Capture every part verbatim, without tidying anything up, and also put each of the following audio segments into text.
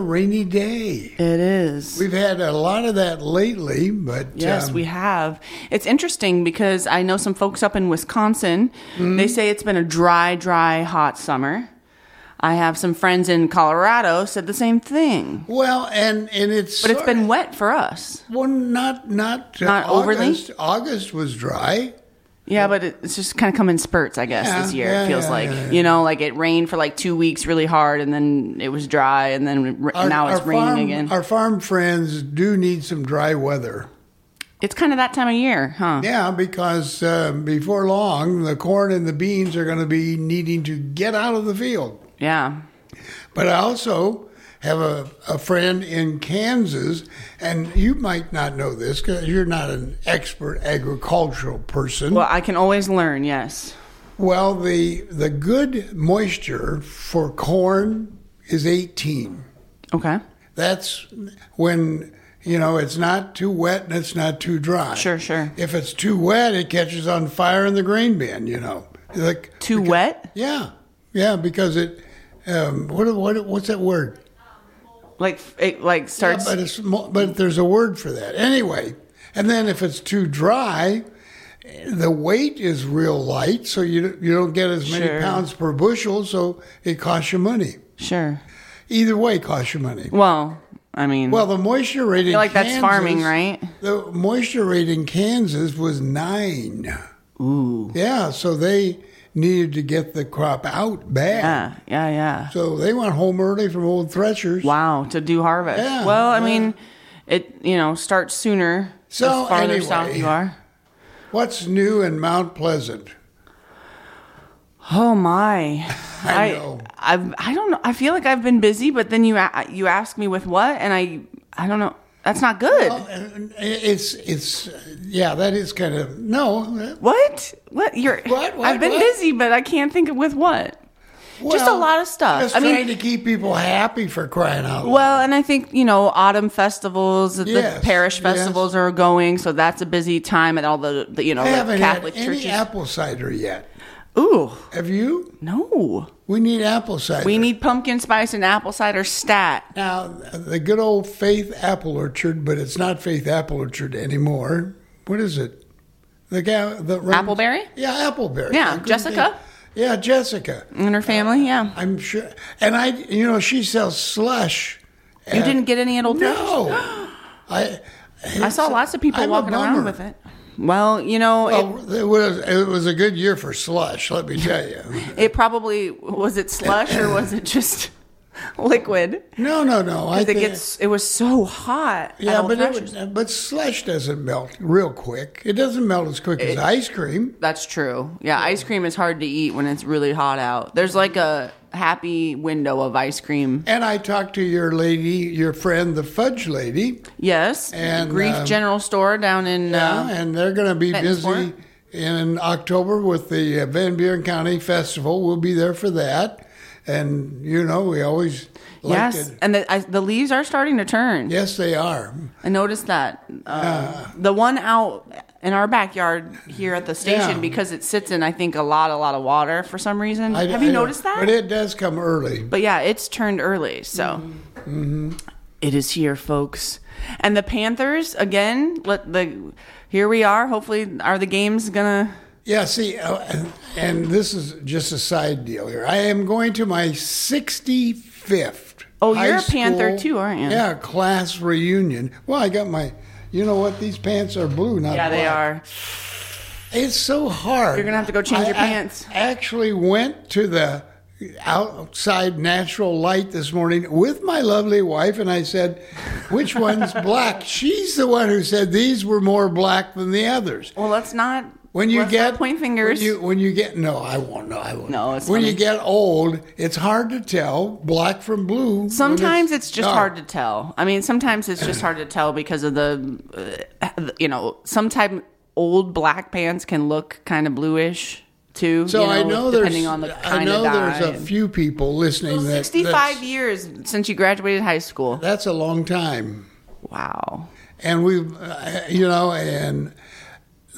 Rainy day. It is. We've had a lot of that lately, but yes, um, we have. It's interesting because I know some folks up in Wisconsin. Mm-hmm. They say it's been a dry, dry, hot summer. I have some friends in Colorado said the same thing. Well, and and it's but it's been wet for us. Well, not not uh, not August. overly. August was dry. Yeah, but it's just kind of come in spurts, I guess, yeah, this year. Yeah, it feels yeah, like, yeah, yeah. you know, like it rained for like two weeks really hard, and then it was dry, and then our, now it's our raining farm, again. Our farm friends do need some dry weather. It's kind of that time of year, huh? Yeah, because uh, before long, the corn and the beans are going to be needing to get out of the field. Yeah. But I also have a, a friend in Kansas, and you might not know this because you're not an expert agricultural person. Well, I can always learn, yes. Well, the the good moisture for corn is eighteen. Okay. That's when, you know, it's not too wet and it's not too dry. Sure, sure. If it's too wet, it catches on fire in the grain bin, you know. Like Too because, wet? Yeah. Yeah, because it, um, what what what's that word? Like it like starts. Yeah, but it's but there's a word for that anyway. And then if it's too dry, the weight is real light, so you you don't get as many Sure. pounds per bushel, so it costs you money. Sure. Either way, it costs you money. Well, I mean, Well, the moisture rate I in feel like Kansas, that's farming, right? The moisture rate in Kansas was nine. Ooh. Yeah, so they needed to get the crop out bad. Yeah, yeah, yeah. So they went home early from old threshers. Wow, to do harvest. Yeah, well, I yeah. mean, it you know starts sooner So, the farther anyway. south you are. What's new in Mount Pleasant? Oh my! I know. I, I've, I don't know. I feel like I've been busy, but then you a- you ask me with what, and I I don't know. That's not good. Well, it's it's yeah, that is kind of no. What? What? You're? What? What? I've been What? busy, but I can't think of with what. Just a Well, lot of stuff. Just I mean, trying to keep people happy for crying out loud. well, and I think, you know, autumn festivals, Yes, the parish yes. festivals are going, so that's a busy time at all the, the you know, I the haven't Catholic had any churches. apple cider yet. Ooh, Have you? no. We need apple cider. We need pumpkin spice and apple cider stat. Now, the good old Faith Apple Orchard, but it's not Faith Apple Orchard anymore. What is it? The guy, the runs- Appleberry? Yeah, Appleberry. Yeah, I couldn't Jessica? think- Yeah, Jessica. And her family, yeah. I'm sure. And I, you know, she sells slush. You at- didn't get any at Old Fashioned? No. I. I saw lots of people I'm a walking around bummer. with it. Well, you know, it, Well, it was it was a good year for slush. Let me tell you. it probably, was it slush or was it just liquid? No, no, no. I Because it think, gets, it was so hot. at yeah, Old but it, Fashioned. would- but slush doesn't melt real quick. It doesn't melt as quick as ice cream. That's true. Yeah, ice cream is hard to eat when it's really hot out. There's like a happy window of ice cream. And I talked to your lady, your friend, the fudge lady. Yes, And, Grief um, General Store down in. Yeah, Uh, and they're going to be busy Bentonsport. in October with the uh, Van Buren County Festival. We'll be there for that. And, you know, we always like yes, to. and the I, the leaves are starting to turn. Yes, they are. I noticed that. Uh, the one out in our backyard here at the station, Yeah. because it sits in, I think, a lot, a lot of water for some reason. I- Have you I- noticed that? But it does come early. But yeah, it's turned early, so Mm-hmm. it is here, folks. And the Panthers again. Let the here we are. Hopefully, are the games gonna? Yeah, see, uh, and, and this is just a side deal here. I am going to my sixty-fifth. Oh, high you're a Panther school- too, aren't you? Yeah, class reunion. Well, I got my. You know what? These pants are blue, not Yeah, they black. are. It's so hard. You're gonna have to go change I- your I pants. actually went to the outside natural light this morning with my lovely wife, and I said, "Which one's black?" She's the one who said these were more black than the others. Well, let's not. When you let's get not point fingers. when you, when you get no, I won't. No, I won't. No, it's when funny. you get old, it's hard to tell black from blue. when Sometimes it's just dark. hard to tell. I mean, sometimes it's just hard to tell because of the, uh, you know, sometimes old black pants can look kind of bluish too. So you know, I know depending there's on the I kind know of dye. there's a few people listening Well, that sixty-five that's- years since you graduated high school. That's a long time. Wow. And we've, uh, you know, and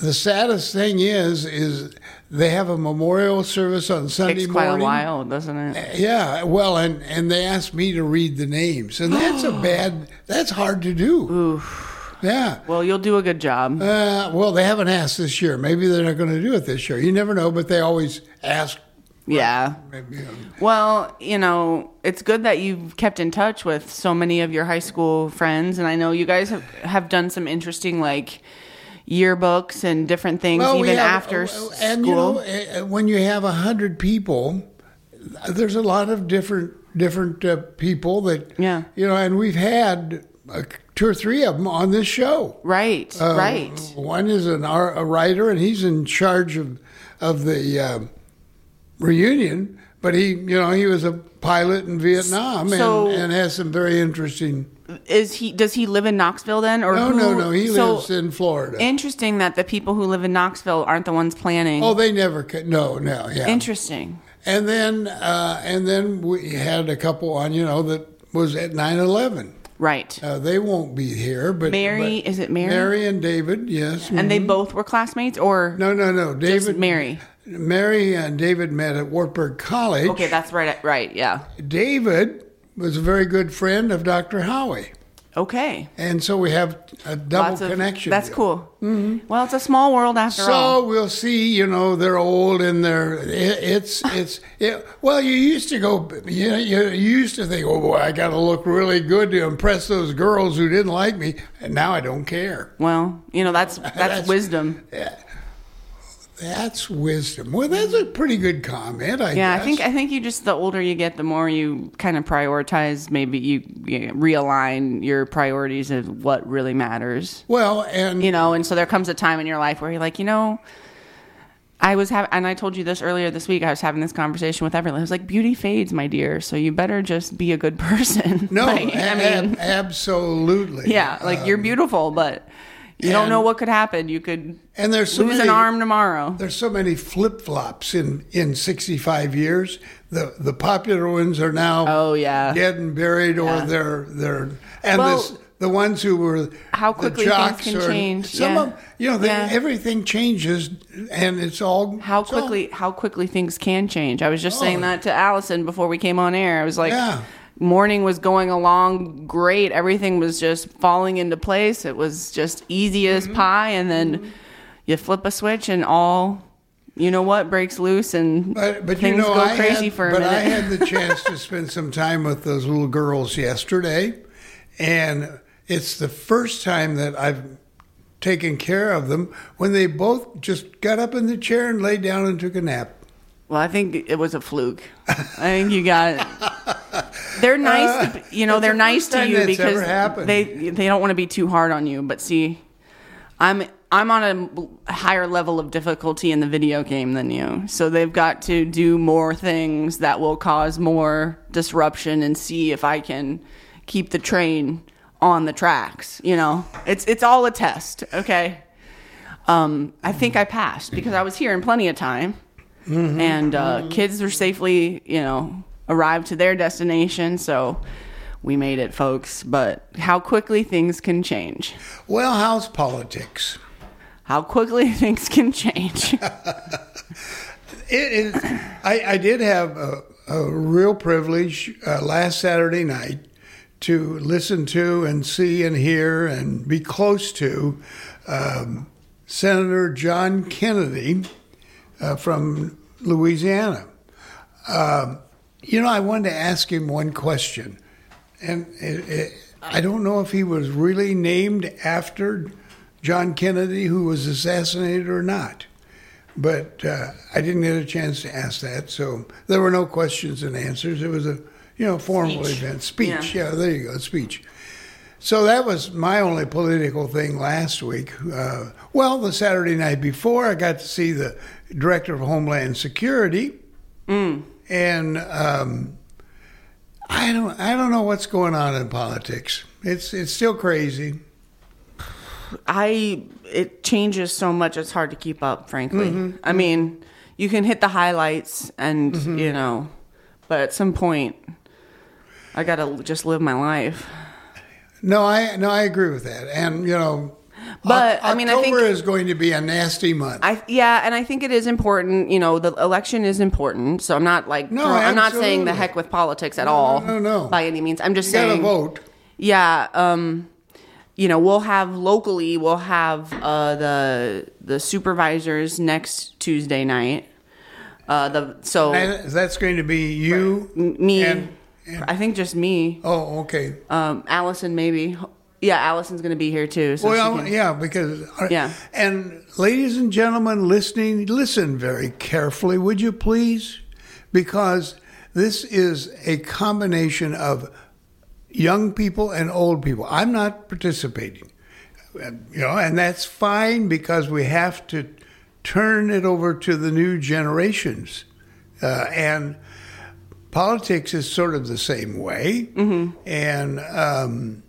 the saddest thing is, is they have a memorial service on Sunday Takes quite morning. a while, doesn't it? Yeah, well, and, and they asked me to read the names, and that's a bad, that's hard to do. Oof. Yeah. Well, you'll do a good job. Uh, well, they haven't asked this year. Maybe they're not going to do it this year. You never know, but they always ask. Yeah. Maybe, you know. Well, you know, it's good that you've kept in touch with so many of your high school friends, and I know you guys have, have done some interesting, like, yearbooks and different things, Well, we even have- after uh, school. And, you know, uh, when you have a hundred people, there's a lot of different different uh, people that, Yeah. you know, and we've had uh, two or three of them on this show. Right, Uh, right. One is an ar- a writer, and he's in charge of of the uh, reunion. But he, you know, he was a pilot in Vietnam, So- and, and has some very interesting. Is he? Does he live in Knoxville then, or No, who, no, no. He so lives in Florida. Interesting that the people who live in Knoxville aren't the ones planning. oh, they never could. No, no, yeah. Interesting. And then, uh, and then we had a couple on, you know, that was at nine eleven. Right. Uh, they won't be here, but Mary, but is it Mary? Mary and David, yes. And they mhm. both were classmates, or No, no, no. just David, Mary? Mary and David met at Wartburg College. Okay, that's right. Right. Yeah. David was a very good friend of Doctor Howie, Okay. and so we have a double Lots of- connection. That's deal. cool. Mm-hmm. Well, it's a small world after So all. we'll see. You know, they're old and they're it, it's it's it, well. You used to go. You know, you, you used to think, oh boy, I got to look really good to impress those girls who didn't like me, and now I don't care. Well, you know, that's that's, That's- wisdom. That's wisdom. Well, that's a pretty good comment. I Yeah, guess. I think I think you just the older you get, the more you kind of prioritize. Maybe you, you realign your priorities of what really matters. Well, and You know, and so there comes a time in your life where you're like, you know, I was having, and I told you this earlier this week. I was having this conversation with Everly. I was like, beauty fades, my dear. So you better just be a good person. no, Like, a- I mean, ab- absolutely. yeah, like you're beautiful, but you don't and- know what could happen. You could And there's so lose many, an arm tomorrow. There's so many flip flops in in sixty-five years. The the popular ones are now Oh yeah. dead and buried, or Yeah. they're they're and Well, this, the ones who were how the quickly things jocks can are- change, Some yeah. of you know they, Yeah. everything changes, and it's all How it's all- quickly how quickly things can change. I was just saying Oh. that to Allison before we came on air. I was like, Yeah. morning was going along great. Everything was just falling into place. It was just easy as Mm-hmm. pie, and then you flip a switch and all, you know what, breaks loose, and But, but things you know, go I crazy had, for a but minute. I had the chance to spend some time with those little girls yesterday, and it's the first time that I've taken care of them when they both just got up in the chair and laid down and took a nap. Well, I think it was a fluke. I think you got. They're nice, to, you know. That's They're the nice first to time you that's because ever happened. they they don't want to be too hard on you. But see, I'm I'm on a higher level of difficulty in the video game than you, so they've got to do more things that will cause more disruption and see if I can keep the train on the tracks. You know, it's it's all a test. Okay. Um, I think I passed because I was here in plenty of time. Mm-hmm. And uh, kids were safely, you know, arrived to their destination. So we made it, folks. But how quickly things can change. Well, how's politics? How quickly things can change. It is. I, I did have a, a real privilege uh, last Saturday night to listen to and see and hear and be close to um, Senator John Kennedy uh, from Louisiana. Um, you know, I wanted to ask him one question, and it, it, I don't know if he was really named after John Kennedy, who was assassinated, or not. But uh, I didn't get a chance to ask that, so there were no questions and answers. It was a, you know, formal Speech. event. Speech, Yeah. yeah. There you go, speech. So that was my only political thing last week. Uh, well, the Saturday night before, I got to see the Director of Homeland Security, Mm. and um, I don't, I don't know what's going on in politics. It's, it's still crazy. I it changes so much. It's hard to keep up, frankly. Mm-hmm. I mean, you can hit the highlights, and Mm-hmm. you know, but at some point, I gotta just live my life. No, I, no, I agree with that, and you know. But O- I mean, I think October is going to be a nasty month. I yeah, and I think it is important. You know, the election is important. So I'm not like No, throw- I'm not saying the absolutely. heck with politics at all. no, no. By any means. I'm just you got to saying. vote. Yeah. Um, you know, we'll have locally. We'll have uh, the the supervisors next Tuesday night. Uh, the so And that's going to be you, me. and, and I think just me. oh, okay. Um, Allison maybe. Yeah, Allison's going to be here too. So Well, she can, yeah, because Yeah. And ladies and gentlemen listening, listen very carefully, would you please? Because this is a combination of young people and old people. I'm not participating, you know, and that's fine because we have to turn it over to the new generations, uh, and politics is sort of the same way, mm-hmm. and. Um,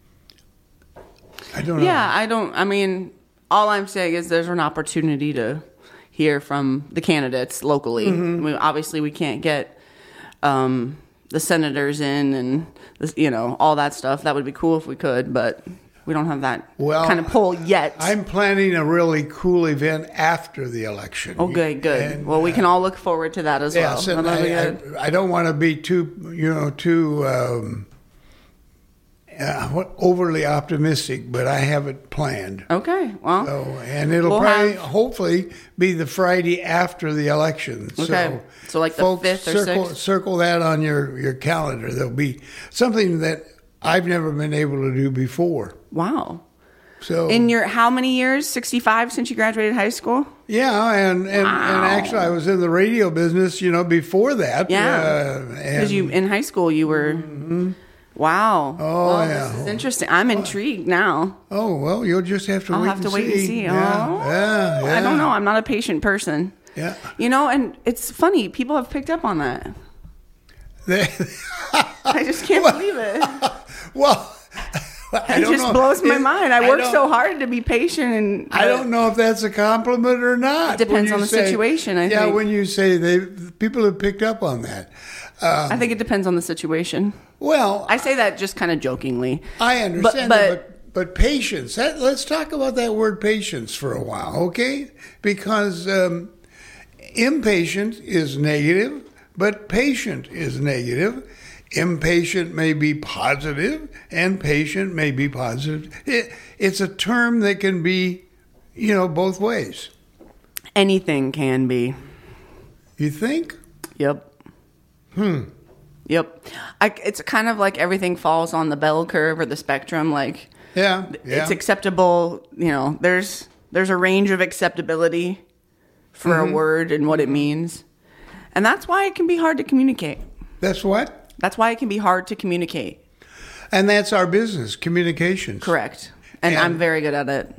I don't know. Yeah, I don't. I mean, all I'm saying is there's an opportunity to hear from the candidates locally. Mm-hmm. I mean, obviously, we can't get um, the senators in and this, you know all that stuff. That would be cool if we could, but we don't have that Well, kind of pull yet. I'm planning a really cool event after the election. Oh, good, good. And, well, we can all look forward to that as yes, well. and That'll be I, good. I, I don't want to be too, you know, too um, uh, what- overly optimistic, but I have it planned. Okay, well, So, and it'll We'll probably, have- hopefully, be the Friday after the election. Okay. So, So like the folks, fifth or circle, sixth? circle that on your, your calendar. There'll be something that I've never been able to do before. wow. So In your how many years? sixty-five since you graduated high school? yeah, and, and, Wow. and actually I was in the radio business, you know, before that. Yeah. Uh, Because and you in high school you were. Wow. Oh, well, yeah. This is interesting. I'm intrigued now. oh, well, you'll just have to I'll wait have to and wait see. and see. Yeah, Oh, yeah, yeah. I don't know. I'm not a patient person. Yeah. You know, and it's funny. People have picked up on that. They- I just can't believe it. well, I It don't just know. blows my It- mind. I work don't- so hard to be patient, and I don't know if that's a compliment or not. It depends when you on the say- situation, I yeah, think. when you say they, people have picked up on that. I think it depends on the situation. Well, I say that just kind of jokingly. I understand but- that, but, but patience. That, let's talk about that word patience for a while, okay? Because um, impatient is negative, but patient is negative. Impatient may be positive, and patient may be positive. It, it's a term that can be, you know, both ways. Anything can be. You think? Yep. Hmm. Yep. I, it's kind of like everything falls on the bell curve or the spectrum. Like Yeah. yeah. it's acceptable. You know, there's there's a range of acceptability for Mm-hmm. a word and what it means, and that's why it can be hard to communicate. That's what? That's why it can be hard to communicate. And that's our business, communications. Correct. And, And- I'm very good at it.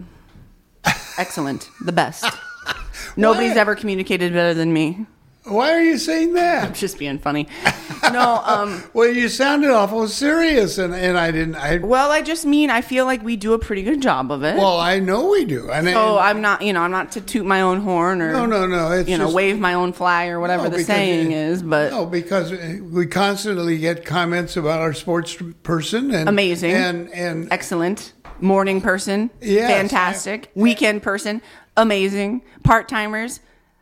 Excellent. The best. Nobody's Why? ever communicated better than me. Why are you saying that? Just being funny. No, um, Well, you sounded awful serious, and, and I didn't. I well, I just mean I feel like we do a pretty good job of it. well, I know we do. And, so and- I'm not, you know, I'm not to toot my own horn or no, no, no. It's you know, just, wave my own flag or whatever no, the because saying it- is. But no, because we constantly get comments about our sports person and Amazing. and and excellent morning person, Yes, fantastic I- weekend person, amazing part timers,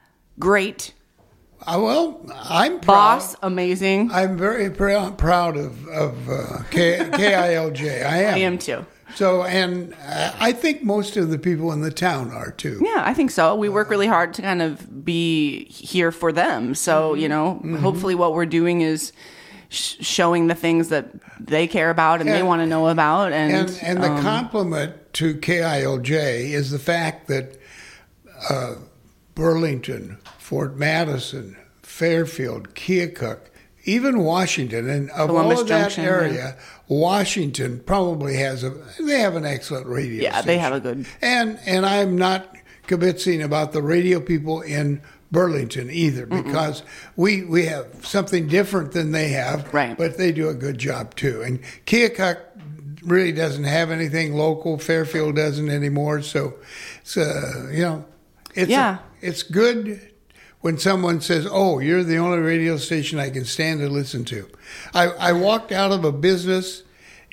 great uh, well, I'm proud. boss, amazing. I'm very prou- proud of of uh, K, K I L J. I am. I am too. So, and uh, I think most of the people in the town are too. Yeah, I think so. We work really hard to kind of be here for them. So, you know, Mm-hmm. hopefully what we're doing is sh- showing the things that they care about and they And- want to know about. And, And and the um, compliment to K I L J is the fact that uh, Burlington, Fort Madison, Fairfield, Keokuk, even Washington, and of Columbus all of that Junction, area, Washington probably has a. They have an excellent radio. Yeah, they station. have a good- And and I'm not kibitzing about the radio people in Burlington either, because we we have something different than they have. Right. But they do a good job too. And Keokuk really doesn't have anything local. Fairfield doesn't anymore. So, it's uh, you know, it's Yeah. it's good when someone says, "Oh, you're the only radio station I can stand to listen to." I, I walked out of a business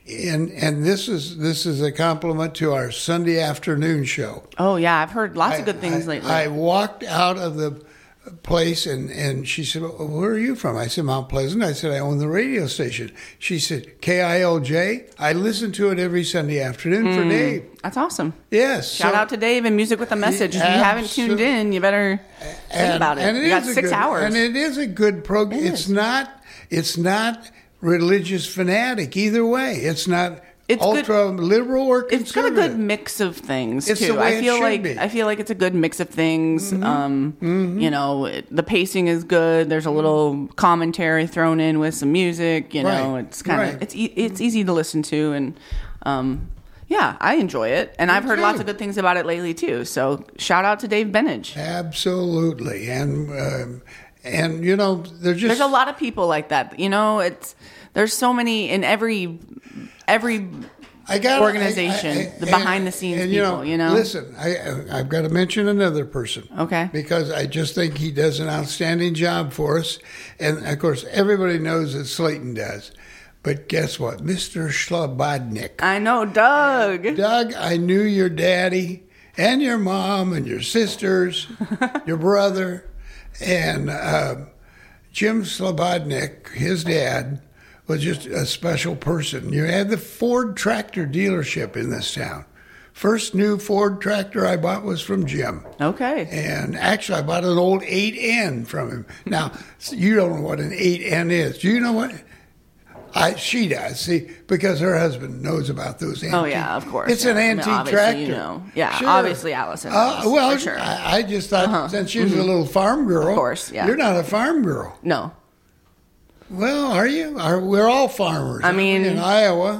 and and this is this is a compliment to our Sunday afternoon show. Oh yeah, I've heard lots I, of good things I, lately. I walked out of the place and, and she said, well, where are you from? I said, Mount Pleasant. I said, I own the radio station. She said, K I L J. I listen to it every Sunday afternoon mm, for Dave. That's awesome. Yes. Shout so, out to Dave and Music with a Message. If you haven't tuned in, you better think and, about it. And it you got is six good, hours. And it is a good program. It it's is. not it's not religious fanatic either way. It's not It's ultra good. liberal or conservative. It's got a good mix of things it's too. The way I feel it should like be. I feel like it's a good mix of things. Mm-hmm. Um, mm-hmm. You know, it, the pacing is good. There's a little commentary thrown in with some music. You know, Right. it's kind of Right. it's e- it's easy to listen to, and um, yeah, I enjoy it. And I've heard too. lots of good things about it lately too. So shout out to Dave Benage. Absolutely, and um, and you know, they're just There's a lot of people like that. You know, it's there's so many in every every. I got organization, I, I, the behind-the-scenes and, people, you know? Listen, I, I've got to mention another person. Okay. Because I just think he does an outstanding job for us. And, of course, everybody knows that Slayton does. But guess what? Mister Schlabodnik. I know, Doug. Doug, I knew your daddy and your mom and your sisters, your brother. And uh, Jim Schlabodnik, his dad, was just a special person. You had the Ford tractor dealership in this town. First new Ford tractor I bought was from Jim. Okay. And actually, I bought an old eight N from him. Now, you don't know what an eight N is. Do you know what? I She does, see, because her husband knows about those antique. Oh, yeah, of course. It's yeah. an antique I mean, tractor. You know. Yeah, Sure. obviously Allison knows, Uh, well, for sure. I, I just thought Uh-huh. since she was mm-hmm. a little farm girl. Of course, yeah. You're not a farm girl. No. Well, are you? Are, we're all farmers. I mean- in Iowa.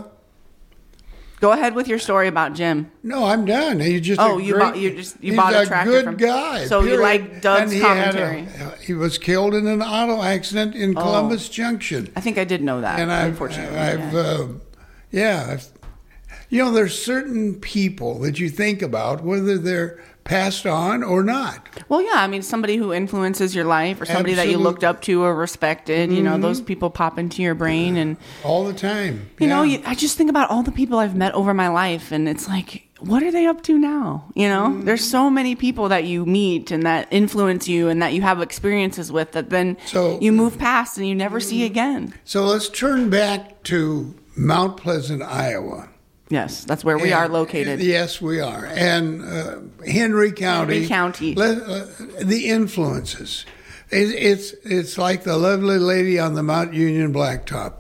Go ahead with your story about Jim. No, I'm done. He's just Oh, a you great, bought- you just- you he's bought a a tractor good from- guy. So you period. like Doug's And he had a- commentary. he was killed in an auto accident in Columbus Junction, I think I did know that, and I've, unfortunately. I've, yeah. uh, yeah, I've, you know, there's certain people that you think about whether they're passed on or not. Well, yeah, I mean, somebody who influences your life or somebody that you Absolute- looked up to or respected, you know, those people pop into your brain. And, All the time. you know, Yeah. you, I just think about all the people I've met over my life, and it's like, what are they up to now? You know, Mm-hmm. there's so many people that you meet and that influence you and that you have experiences with that then So- you move past and you never see again. So let's turn back to Mount Pleasant, Iowa. Yes, that's where we And- are located. Yes, we are. And uh, Henry County. Henry County. Let, uh, the influences. It, it's it's like the lovely lady on the Mount Union Blacktop,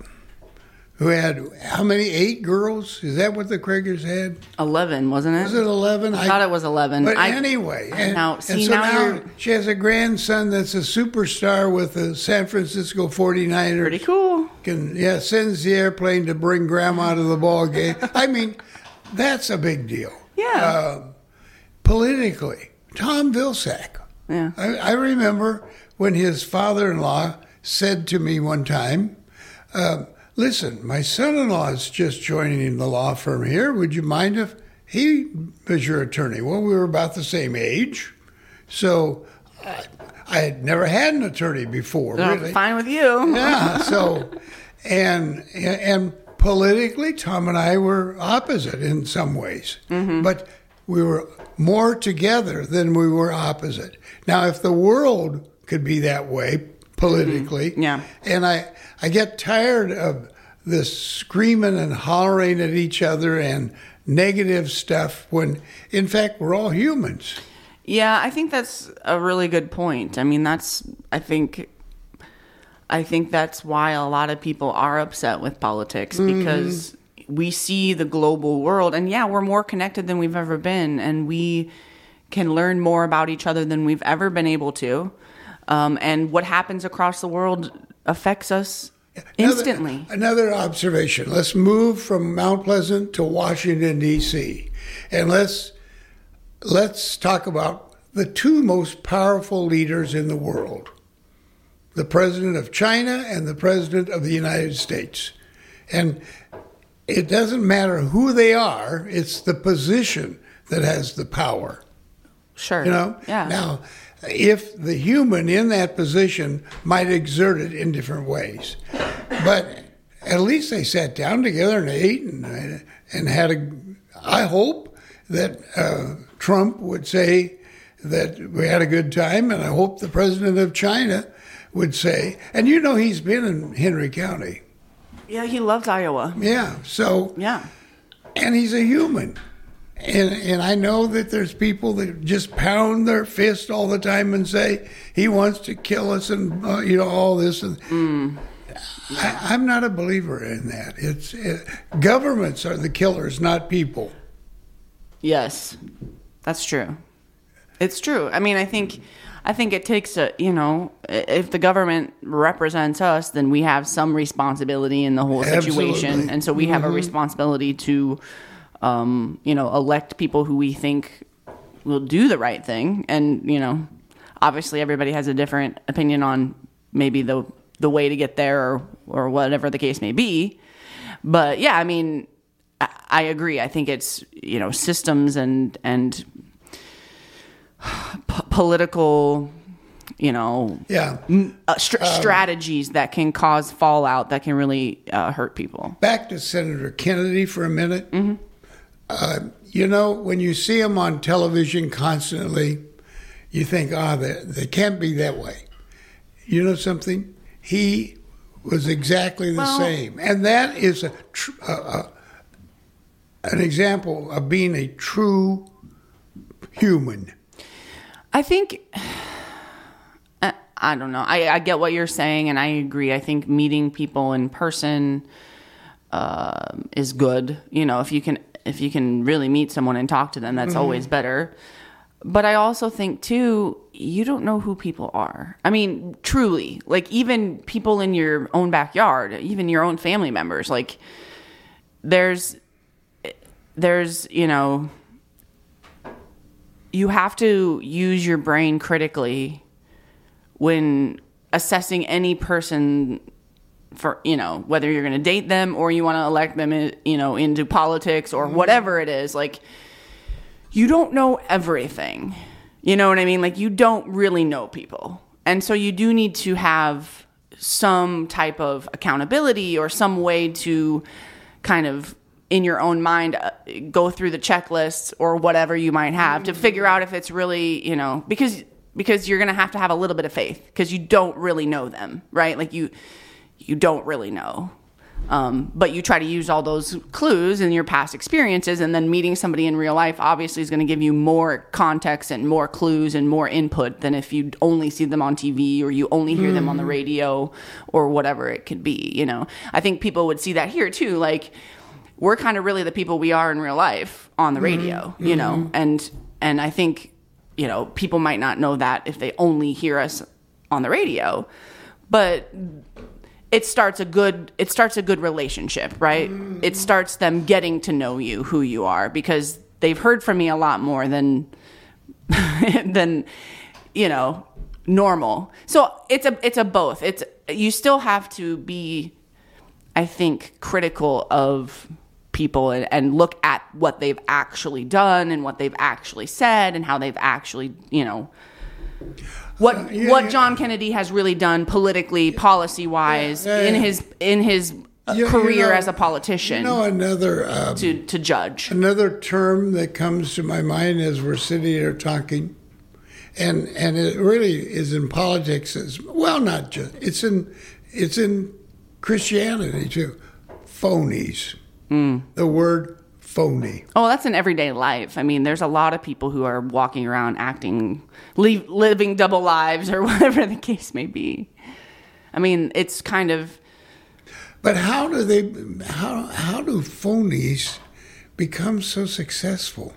who had how many? Eight girls? Is that what the Kragers had? eleven, wasn't it? Was it eleven? I thought it was eleven. But I- anyway, and, now- and see, so now now, you're- she has a grandson that's a superstar with the San Francisco forty-niners. Pretty cool. Can, yeah, sends the airplane to bring grandma to the ball game. I mean, that's a big deal. Yeah. Uh, politically, Tom Vilsack. Yeah. I, I remember when his father-in-law said to me one time, uh, listen, my son-in-law is just joining the law firm here. Would you mind if he was your attorney? Well, we were about the same age. So I, I had never had an attorney before, No, really. fine with you. Yeah, so, and and politically, Tom and I were opposite in some ways, Mm-hmm. but we were more together than we were opposite. Now, if the world could be that way politically, Mm-hmm. Yeah. and I, I get tired of this screaming and hollering at each other and negative stuff when, in fact, we're all humans. Yeah, I think that's a really good point. I mean, that's I think I think that's why a lot of people are upset with politics because mm-hmm. we see the global world and yeah, we're more connected than we've ever been and we can learn more about each other than we've ever been able to. Um, and what happens across the world affects us instantly. Another, another observation. Let's move from Mount Pleasant to Washington, D C And let's let's talk about the two most powerful leaders in the world, the president of China and the president of the United States. And it doesn't matter who they are, it's the position that has the power. Sure. You know? Yeah. Now, if the human in that position might exert it in different ways. But at least they sat down together and ate and and had a. I hope that uh, Trump would say that we had a good time, and I hope the president of China would say. And you know, he's been in Henry County. Yeah, he loves Iowa. Yeah. So. Yeah. And he's a human. And and I know that there's people that just pound their fist all the time and say he wants to kill us and uh, you know all this. And Mm. I, I'm not a believer in that. It's it, governments are the killers, not people. Yes, that's true. It's true. I mean, I think, I think it takes a you know, if the government represents us, then we have some responsibility in the whole situation, Absolutely. and so we have Mm-hmm. a responsibility to, um, you know, elect people who we think will do the right thing, and you know, obviously everybody has a different opinion on maybe the the way to get there or or whatever the case may be, but yeah, I mean. I agree. I think it's, you know, systems and and p- political, you know, Yeah. uh, str- strategies that can cause fallout that can really uh, hurt people. Back to Senator Kennedy for a minute. Mm-hmm. Uh, you know, when you see him on television constantly, you think, ah, oh, they, they can't be that way. You know something? He was exactly the Well- same. And that is a, tr- a, a an example of being a true human. I think, I, I don't know. I, I get what you're saying, and I agree. I think meeting people in person uh, is good. You know, if you can, if you can really meet someone and talk to them, that's mm-hmm. always better. But I also think too, you don't know who people are. I mean, truly, like even people in your own backyard, even your own family members, like there's. There's, you know, you have to use your brain critically when assessing any person for, you know, whether you're going to date them or you want to elect them, you know, into politics or whatever it is. Like, you don't know everything. You know what I mean? Like, you don't really know people. And so you do need to have some type of accountability or some way to kind of in your own mind, uh, go through the checklists or whatever you might have to figure out if it's really, you know, because because you're going to have to have a little bit of faith because you don't really know them, right? Like you you don't really know. Um, but you try to use all those clues in your past experiences, and then meeting somebody in real life obviously is going to give you more context and more clues and more input than if you only see them on T V or you only hear mm. them on the radio or whatever it could be, you know. I think people would see that here too, like we're kind of really the people we are in real life on the radio, mm-hmm. you know, mm-hmm. and and I think, you know, people might not know that if they only hear us on the radio, but it starts a good it starts a good relationship, right? Mm-hmm. It starts them getting to know you, who you are, because they've heard from me a lot more than than you know normal. So it's a it's a both. It's you still have to be, I think, critical of people and, and look at what they've actually done and what they've actually said and how they've actually, you know, what uh, yeah, what yeah. John Kennedy has really done politically, policy wise, yeah, yeah, in yeah. his in his uh, you, career you know, as a politician. You know, another um, to to judge. Another term that comes to my mind as we're sitting here talking, and and it really is in politics as well. Not just it's in it's in Christianity too. Phonies. Mm. The word phony. Oh, that's in everyday life. I mean, there's a lot of people who are walking around acting, li- living double lives or whatever the case may be. I mean, it's kind of. But how do they? How how do phonies become so successful?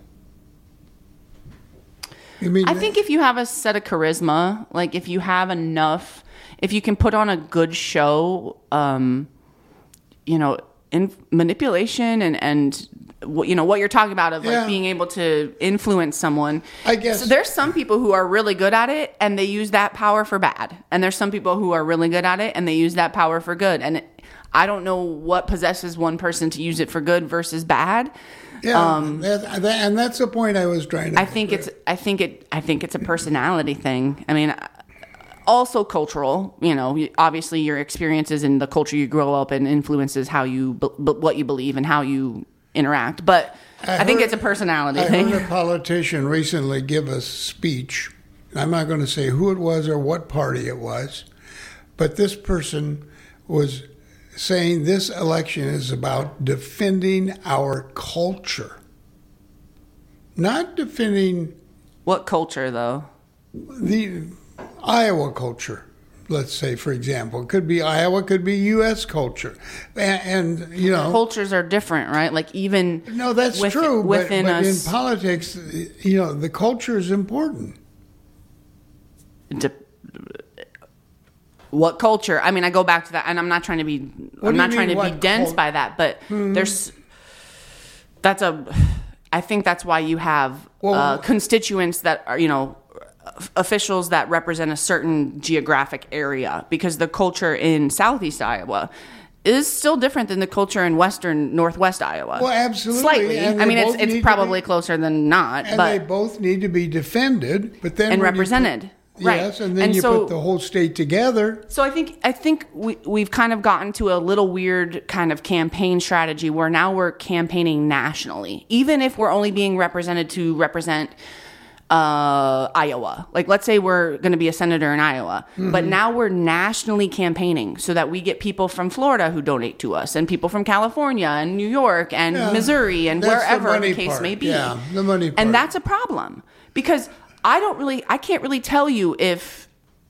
I mean, I think if you have a set of charisma, like if you have enough, if you can put on a good show, um, you know. In manipulation and, and you know what you're talking about of like yeah. being able to influence someone. I guess so there's some people who are really good at it and they use that power for bad, and there's some people who are really good at it and they use that power for good. And it, I don't know what possesses one person to use it for good versus bad. Yeah, um, that, that, and that's the point I was trying to. I think it's. I think it. I think it's a personality thing. I mean, also cultural. You know, you- obviously your experiences and the culture you grow up in influences how you, be- be- what you believe and how you interact. But I, I think heard- it's a personality I thing. heard a politician recently give a speech. I'm not going to say who it was or what party it was, but this person was saying this election is about defending our culture, not defending What culture, though? the Iowa culture. Let's say, for example, it could be Iowa, could be U S culture, and, and you know, Cultures are different, right? Like even no, that's with- true. But, within but in us, politics, you know, the culture is important. de- what culture? I mean, I go back to that, and I'm not trying to be. What do I'm you not trying mean, to be what dense cul- by that, but there's. That's a. I think that's why you have Well- uh, constituents that are, you know, officials that represent a certain geographic area, because the culture in Southeast Iowa is still different than the culture in Western Northwest Iowa. Well, absolutely. Slightly. And I they mean, it's both need it's to probably be- closer than not, And but they both need to be defended, but then and when you put- represented. Right. Yes, and then And you so- put the whole state together. So I think I think we we've kind of gotten to a little weird kind of campaign strategy where now we're campaigning nationally, even if we're only being represented to represent uh, Iowa. Like, let's say we're going to be a senator in Iowa, Mm-hmm. but now we're nationally campaigning so that we get people from Florida who donate to us, and people from California and New York and Yeah, Missouri and that's the wherever the, money case part. may be. Yeah, the money part. And that's a problem, because I don't really, I can't really tell you if,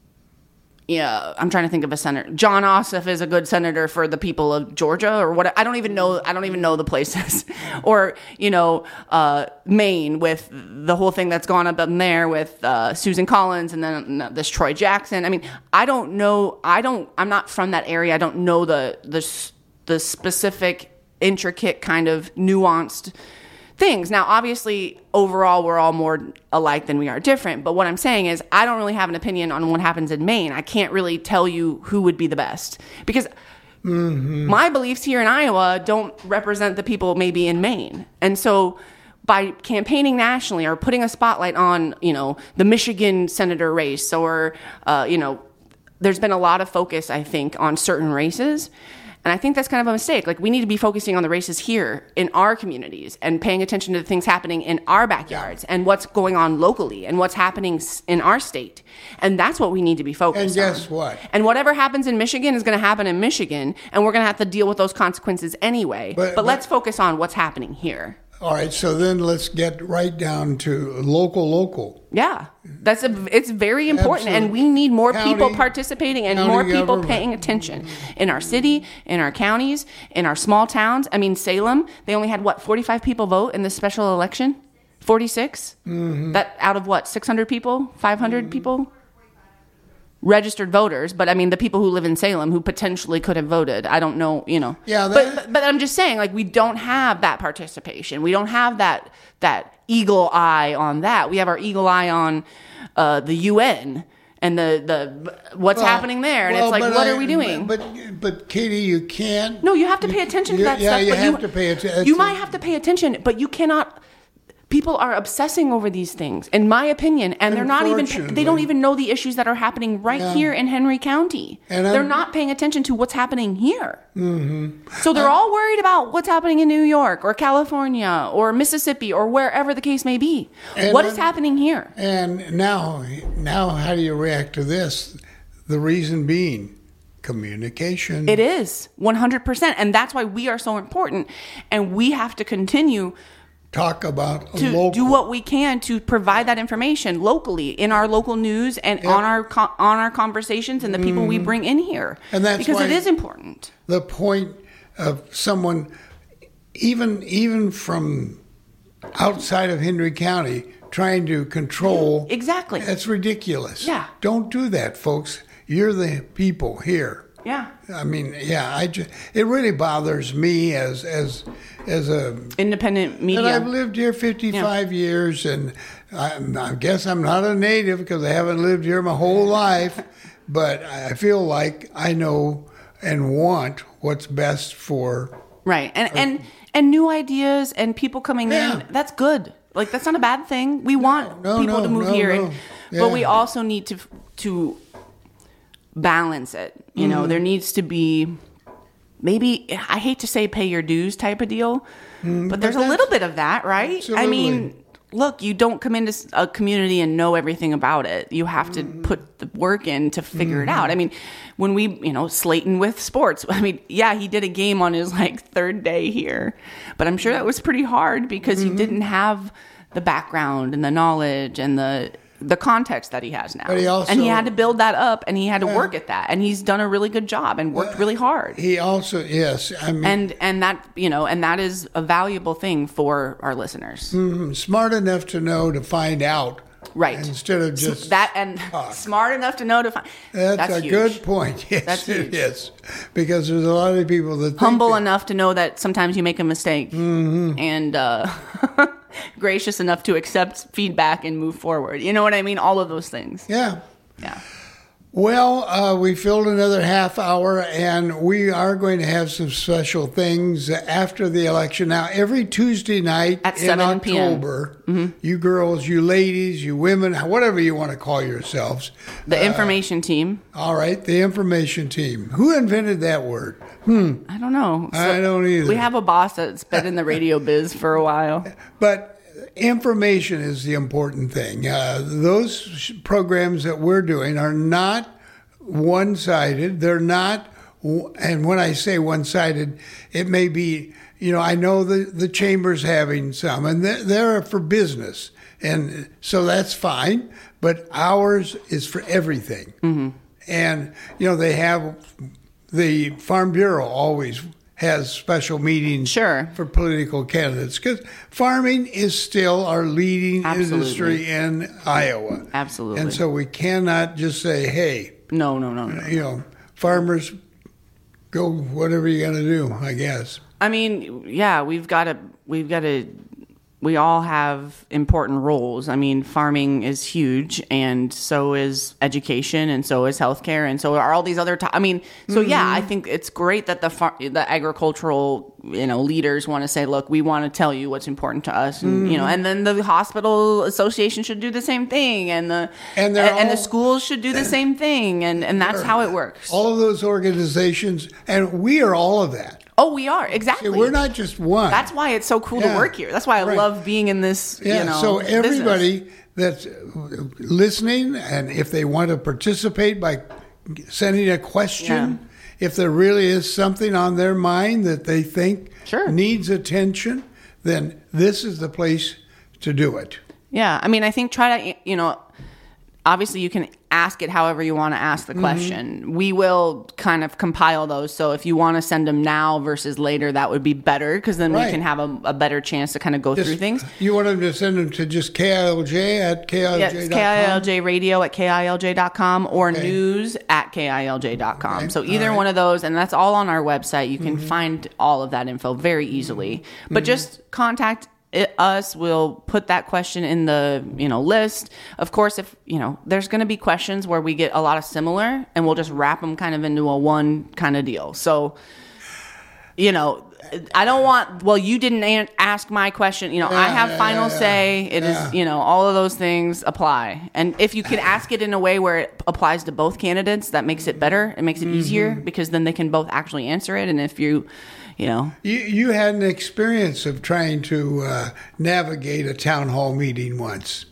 yeah, I'm trying to think of a senator. John Ossoff is a good senator for the people of Georgia, or what? I don't even know. I don't even know the places, or you know, uh, Maine with the whole thing that's gone up in there with uh, Susan Collins, and then this Troy Jackson. I mean, I don't know. I don't. I'm not from that area. I don't know the the s- the specific, intricate, kind of nuanced things. Now, obviously, overall, we're all more alike than we are different. But what I'm saying is, I don't really have an opinion on what happens in Maine. I can't really tell you who would be the best, because Mm-hmm. my beliefs here in Iowa don't represent the people maybe in Maine. And so by campaigning nationally or putting a spotlight on, you know, the Michigan senator race, or, uh, you know, there's been a lot of focus, I think, on certain races. And I think that's kind of a mistake. Like, we need to be focusing on the races here in our communities and paying attention to the things happening in our backyards and what's going on locally and what's happening s- in our state. And that's what we need to be focused on. And guess what? And whatever happens in Michigan is going to happen in Michigan, and we're going to have to deal with those consequences anyway. But- But, but- let's focus on what's happening here. All right, so then let's get right down to local, local. Yeah, that's a. It's very important, and Absolutely. we need more County- people participating and county more people government. paying attention in our city, in our counties, in our small towns. I mean, Salem, they only had what forty-five people vote in this special election, forty-six. Mm-hmm. That out of what six hundred people, five hundred Mm-hmm. people. Registered voters, but I mean the people who live in Salem who potentially could have voted. I don't know, you know. Yeah, but, that- but but I'm just saying, like, we don't have that participation. We don't have that that eagle eye on that. We have our eagle eye on uh, the U N and the the what's Well, happening there, and well, it's like, but what I- are we doing? But, but Katie, you can't. no, you have to pay attention to you- that yeah, stuff. you but have you, to pay attention. You might have to pay attention, but you cannot. People are obsessing over these things, in my opinion, and they're not even, they don't Unfortunately. even know the issues that are happening right Yeah. here in Henry County. And they're I'm- not paying attention to what's happening here. Mm-hmm. So they're all worried about what's happening in New York or California or Mississippi or wherever the case may be. And What is I'm- happening here? And now, now, how do you react to this? The reason being communication. It is one hundred percent. And that's why we are so important. And we have to continue Talk about to local. do what we can to provide that information locally in our local news and Yeah. on our co- on our conversations and the people we bring in here. And that's because why- it is important. the point of someone, even even from outside of Henry County, trying to control. Exactly. That's ridiculous. Yeah. Don't do that, folks. You're the people here. Yeah. I mean, yeah, I just, it really bothers me as as as a Independent media. and I've lived here fifty-five years, and I, I guess I'm not a native because I haven't lived here my whole life, but I feel like I know and want what's best for. Right. And and and new ideas and people coming Yeah. in, that's good. Like, that's not a bad thing. We want no, people no, to move no, here. no. And, But we Yeah. also need to to balance it. You know, there needs to be maybe, I hate to say pay your dues type of deal, Mm, but there's but a little bit of that, right? Absolutely. I mean, look, you don't come into a community and know everything about it. You have to Mm. put the work in to figure Mm-hmm. it out. I mean, when we, you know, Slayton with sports, I mean, yeah, he did a game on his like third day here, but I'm sure that was pretty hard because Mm-hmm. he didn't have the background and the knowledge and the the context that he has now. But he also- and he had to build that up and he had to work at that. And he's done a really good job and worked really hard. He also, yes, I mean, And and that, you know, and that is a valuable thing for our listeners. smart enough to know to find out. Right. Instead of just that and talk. smart enough to know to find. That's, That's a huge. good point. Yes, That's it huge. is. Because there's a lot of people that think Humble that- enough to know that sometimes you make a mistake, Mm-hmm. and uh, gracious enough to accept feedback and move forward. You know what I mean? All of those things. Yeah. Yeah. Well, uh, we filled another half hour, and we are going to have some special things after the election. Now, every Tuesday night At in seven p.m. October, you girls, you ladies, you women, whatever you want to call yourselves, The information team. all right, the information team. Who invented that word? I don't know. I don't either. We have a boss that's been in the radio biz for a while. But information is the important thing. Uh, those sh- programs that we're doing are not one-sided. They're not, w- and when I say one-sided, it may be, you know, I know the, the chamber's having some, and they're, they're for business. And so that's fine, but ours is for everything. Mm-hmm. And, you know, they have, the Farm Bureau always has special meetings Sure. for political candidates because farming is still our leading Absolutely. industry in Iowa. Absolutely. And so we cannot just say, hey, No, no, no, no. you know, farmers, go whatever you got to do, I guess. I mean, yeah, we've got to, we've got to, we all have important roles. I mean, farming is huge, and so is education, and so is healthcare, and so are all these other. To- I mean, so yeah, I think it's great that the far- the agricultural, you know, leaders want to say, look, we want to tell you what's important to us, and you know, and then the hospital association should do the same thing, and the And and, they're and the all- schools should do the same thing, and and that's how it works. All of those organizations, and we are all of that. Oh, we are exactly. We're not just one. That's why it's so cool Yeah. to work here. That's why I Right. love being in this. Yeah, you know, so business. everybody that's listening, and if they want to participate by sending a question, if there really is something on their mind that they think Sure. needs attention, then this is the place to do it. Yeah, I mean, I think try to, you know, obviously you can ask it however you want to ask the question. Mm-hmm. We will kind of compile those. So if you want to send them now versus later, that would be better because then Right. we can have a, a better chance to kind of go Just- through things. You want them to send them to just K I L J at K I L J dot com? Yes, K I L J radio at K I L J dot com or Okay. news at K I L J dot com. Okay, So all either right. one of those, and that's all on our website. You can Mm-hmm. find all of that info very easily. But just contact it, us. We'll put that question in the, you know, list. Of course, if, you know, there's going to be questions where we get a lot of similar, and we'll just wrap them kind of into a one kind of deal. So, you know, I don't want, well, you didn't an- ask my question. You know, I Yeah, have yeah, final yeah, say. It is, yeah. you know, all of those things apply. And if you can ask it in a way where it applies to both candidates, that makes it better. It makes it easier Mm-hmm. because then they can both actually answer it. And if you, you know, You, you had an experience of trying to uh, navigate a town hall meeting once.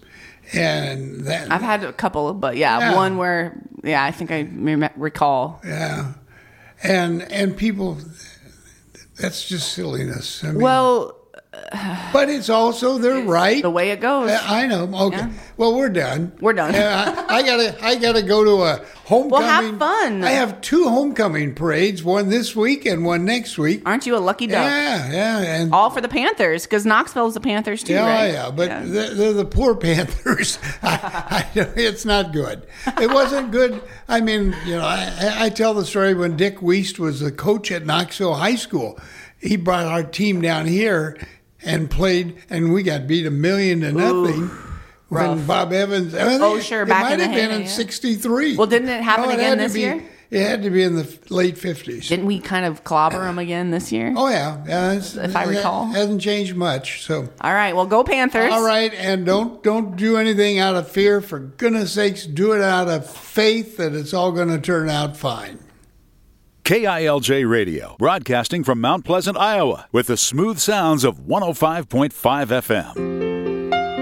And that, I've had a couple, but yeah, Yeah. one where, yeah, I think I re- recall. yeah. And, and people, that's just silliness. I mean, Well, but it's also their right. the way it goes. Yeah, I know. Okay. Yeah. Well, we're done. We're done. Yeah, I, I gotta. I gotta go to a homecoming. Well, have fun. I have two homecoming parades. One this week and one next week. Aren't you a lucky duck? Yeah, yeah, and All for the Panthers, because Knoxville's the Panthers too, yeah, right? yeah. But Yeah. They're, they're the poor Panthers. I, I, it's not good. It wasn't good. I mean, you know, I, I tell the story when Dick Wiest was the coach at Knoxville High School. He brought our team down here and played, and we got beat a million to nothing. When rough. Bob Evans, I Oh, think sure, it back might in the have been heyday, in yeah. sixty-three. Well, didn't it happen No, again had to this be- year? It had to be in the late fifties. Didn't we kind of clobber them again this year? Oh, yeah. yeah it's, if I recall. It hasn't changed much. So. All right. Well, go Panthers. All right. And don't don't do anything out of fear. For goodness sakes, do it out of faith that it's all going to turn out fine. K I L J Radio, broadcasting from Mount Pleasant, Iowa, with the smooth sounds of one oh five point five F M.